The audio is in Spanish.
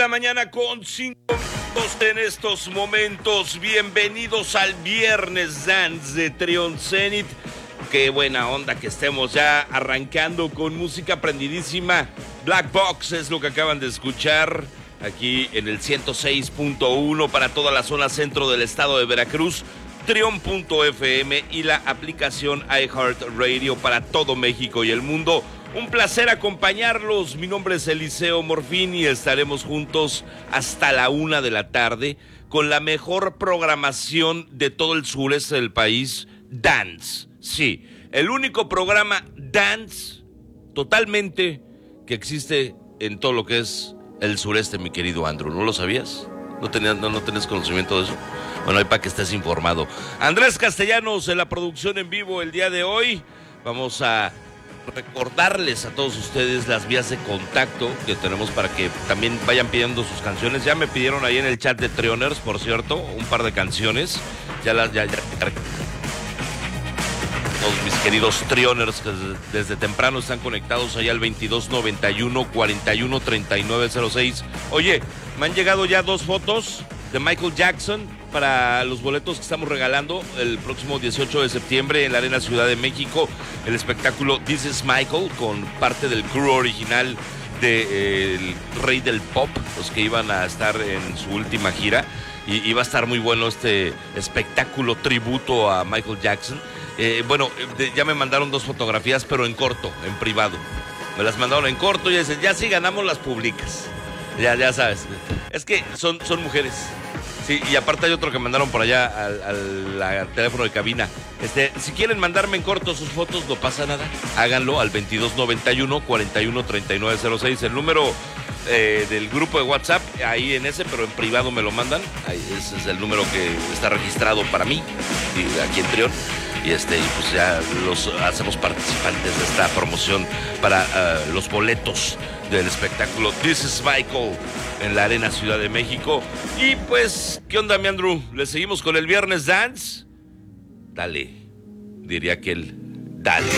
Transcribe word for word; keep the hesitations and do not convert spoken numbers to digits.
mañana con cinco minutos en estos momentos. Bienvenidos al Viernes Dance de Trion Zenith. Qué buena onda que estemos ya arrancando con música prendidísima. Black Box es lo que acaban de escuchar aquí en el ciento seis punto uno para toda la zona centro del estado de Veracruz, trion punto efe eme y la aplicación iHeartRadio para todo México y el mundo. Un placer acompañarlos. Mi nombre es Eliseo Morfín y estaremos juntos hasta la una de la tarde con la mejor programación de todo el sureste del país, Dance. Sí, el único programa Dance totalmente que existe en todo lo que es el sureste, mi querido Andrew. ¿No lo sabías? ¿No tenías, no, no tenés conocimiento de eso? Bueno, ahí para que estés informado. Andrés Castellanos en la producción en vivo el día de hoy. Vamos a recordarles a todos ustedes las vías de contacto que tenemos para que también vayan pidiendo sus canciones. Ya me pidieron ahí en el chat de Trioners, por cierto, un par de canciones. Ya las ya, ya todos mis queridos Trioners que desde temprano están conectados allá al veintidós noventa y uno cuarenta y uno treinta y nueve cero seis. Oye, me han llegado ya dos fotos de Michael Jackson para los boletos que estamos regalando el próximo dieciocho de septiembre en la Arena Ciudad de México, el espectáculo This is Michael, con parte del crew original de eh, el Rey del Pop, los que iban a estar en su última gira, y, y va a estar muy bueno este espectáculo tributo a Michael Jackson. Eh, bueno, de, ya me mandaron dos fotografías, pero en corto, en privado. Me las mandaron en corto y dicen, ya si ganamos las publicas. Ya, ya sabes. Es que son, son mujeres. Sí, y aparte hay otro que mandaron por allá al, al, al teléfono de cabina. Este, si quieren mandarme en corto sus fotos, no pasa nada. Háganlo al veintidós noventa y uno cuarenta y uno treinta y nueve cero seis. El número eh, del grupo de WhatsApp, ahí en ese, pero en privado me lo mandan. Ahí, ese es el número que está registrado para mí, y aquí en Trion. Y este, y pues ya los hacemos participantes de esta promoción para uh, los boletos del espectáculo This is Michael en la Arena Ciudad de México. Y pues, ¿qué onda, mi Andrew? ¿Le seguimos con el Viernes Dance? Dale, diría aquel, dale.